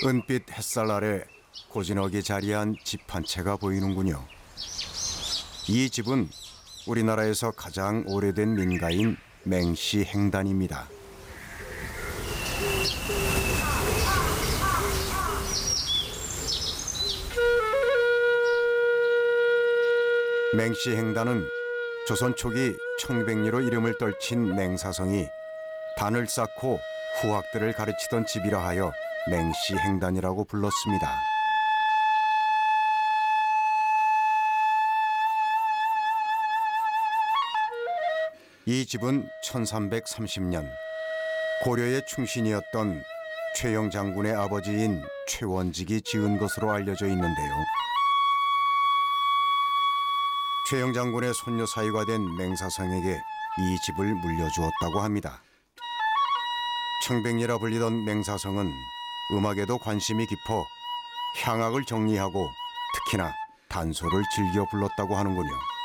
은빛 햇살 아래 고즈넉이 자리한 집 한 채가 보이는군요. 이 집은 우리나라에서 가장 오래된 민가인 맹씨 행단입니다. 맹씨 행단은 조선 초기 청백리로 이름을 떨친 맹사성이 단을 쌓고 후학들을 가르치던 집이라 하여 맹씨 행단이라고 불렀습니다. 이 집은 1330년 고려의 충신이었던 최영 장군의 아버지인 최원직이 지은 것으로 알려져 있는데요. 최영 장군의 손녀 사이가 된 맹사성에게 이 집을 물려주었다고 합니다. 청백리라 불리던 맹사성은 음악에도 관심이 깊어 향악을 정리하고 특히나 단소를 즐겨 불렀다고 하는군요.